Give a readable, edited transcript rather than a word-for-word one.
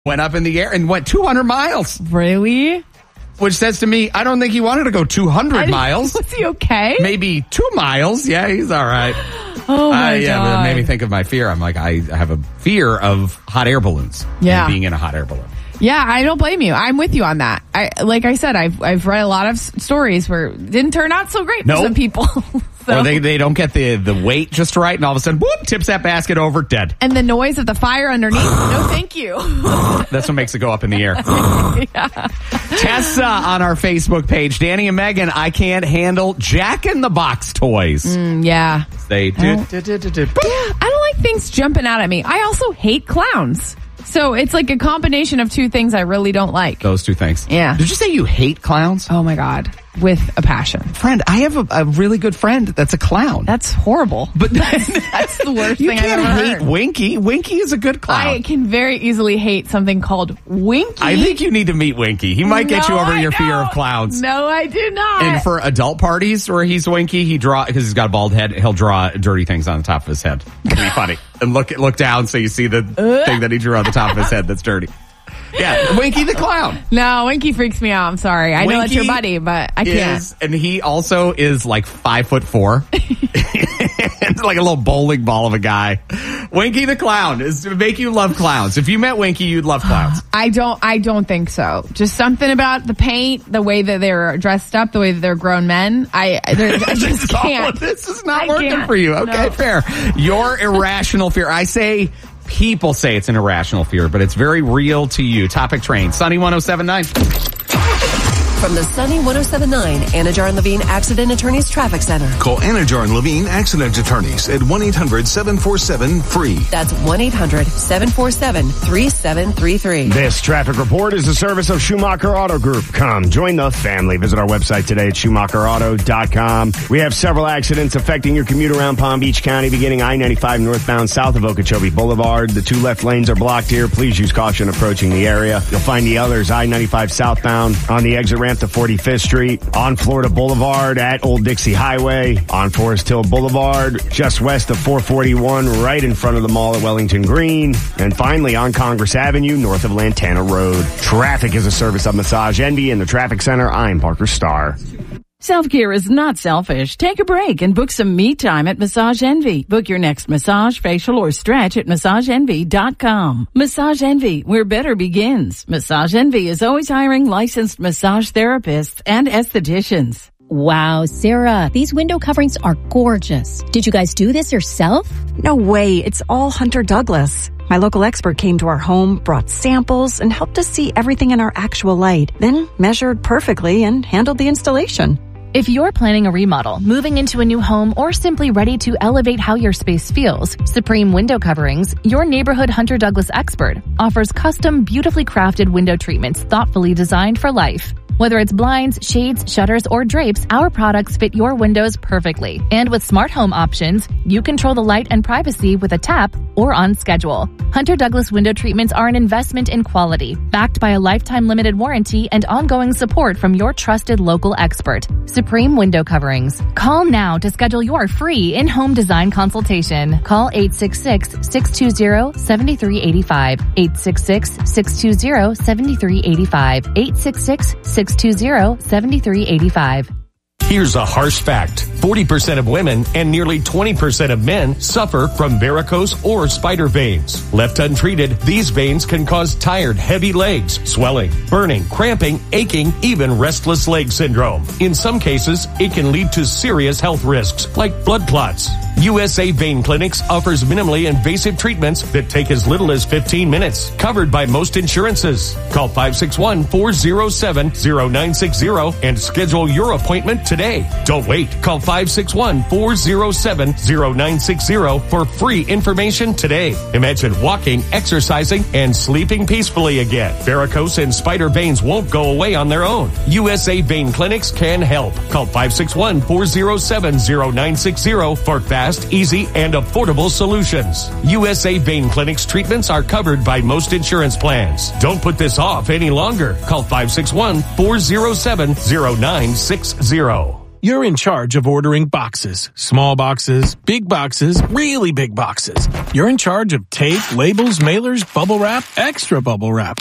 went up in the air and went 200 miles. Really? Which says to me, I don't think he wanted to go 200 miles. Was he okay? Maybe 2 miles. Yeah, he's all right. Oh, my God. Yeah, but it made me think of my fear. I'm like, I have a fear of hot air balloons. Yeah. And being in a hot air balloon. Yeah, I don't blame you. I'm with you on that. Like I said, I've read a lot of stories where it didn't turn out so great for some people. So. Or they don't get the weight just right, and all of a sudden, whoop, tips that basket over, dead. And the noise of the fire underneath, no thank you. That's what makes it go up in the air. Yeah. Tessa on our Facebook page, Danny and Megan, I can't handle Jack in the Box toys. Yeah. They do. Yeah, I don't like things jumping out at me. I also hate clowns. So it's like a combination of two things I really don't like. Those two things. Yeah. Did you say you hate clowns? Oh, my God. With a passion. Friend, I have a really good friend that's a clown. That's horrible. But that's the worst thing I've ever hate heard. Winky. Winky is a good clown. I can very easily hate something called Winky. I think you need to meet Winky. He might get you over your fear of clowns. No, I do not. And for adult parties where he's Winky, because he's got a bald head, he'll draw dirty things on the top of his head. It'll be funny. And look down so you see the thing that he drew on the top of his head that's dirty. Yeah, Winky the clown. No, Winky freaks me out. I'm sorry. I know it's your buddy, but I can't. And he also is like 5'4". It's like a little bowling ball of a guy. Winky the clown is to make you love clowns. If you met Winky, you'd love clowns. I don't think so. Just something about the paint, the way that they're dressed up, the way that they're grown men. I just can't. This is not working for you. Okay, fair. Your irrational fear. I say. People say it's an irrational fear, but it's very real to you. Topic train. Sunny 107.9. From the Sunny 107.9 Anajar and Levine Accident Attorneys Traffic Center. Call Anajar and Levine Accident Attorneys at 1-800-747-FREE. That's 1-800-747-3733. This traffic report is a service of Schumacher Auto Group. Come, join the family. Visit our website today at SchumacherAuto.com. We have several accidents affecting your commute around Palm Beach County, beginning I-95 northbound south of Okeechobee Boulevard. The two left lanes are blocked here. Please use caution approaching the area. You'll find the others I-95 southbound on the exit ramp to 45th Street, on Florida Boulevard at Old Dixie Highway, on Forest Hill Boulevard, just west of 441, right in front of the mall at Wellington Green, and finally on Congress Avenue, north of Lantana Road. Traffic is a service of Massage Envy in the Traffic Center. I'm Parker Starr. Self-care is not selfish. Take a break and book some me time at Massage Envy. Book your next massage, facial, or stretch at MassageEnvy.com. Massage Envy, where better begins. Massage Envy is always hiring licensed massage therapists and estheticians. Wow, Sarah, these window coverings are gorgeous. Did you guys do this yourself? No way. It's all Hunter Douglas. My local expert came to our home, brought samples, and helped us see everything in our actual light, then measured perfectly and handled the installation. If you're planning a remodel, moving into a new home, or simply ready to elevate how your space feels, Supreme Window Coverings, your neighborhood Hunter Douglas expert, offers custom, beautifully crafted window treatments thoughtfully designed for life. Whether it's blinds, shades, shutters, or drapes, our products fit your windows perfectly. And with smart home options, you control the light and privacy with a tap or on schedule. Hunter Douglas window treatments are an investment in quality, backed by a lifetime limited warranty and ongoing support from your trusted local expert, Supreme Window Coverings. Call now to schedule your free in-home design consultation. Call 866-620-7385. 866-620-7385. 866-620-7385. Here's a harsh fact. 40% of women and nearly 20% of men suffer from varicose or spider veins. Left untreated, these veins can cause tired, heavy legs, swelling, burning, cramping, aching, even restless leg syndrome. In some cases, it can lead to serious health risks like blood clots. USA Vein Clinics offers minimally invasive treatments that take as little as 15 minutes, covered by most insurances. Call 561-407-0960 and schedule your appointment today. Don't wait. Call 561-407-0960 for free information today. Imagine walking, exercising, and sleeping peacefully again. Varicose and spider veins won't go away on their own. USA Vein Clinics can help. Call 561-407-0960 for fast, easy, and affordable solutions. USA Vein Clinics treatments are covered by most insurance plans. Don't put this off any longer. Call 561-407-0960. You're in charge of ordering boxes. Small boxes, big boxes, really big boxes. You're in charge of tape, labels, mailers, bubble wrap, extra bubble wrap.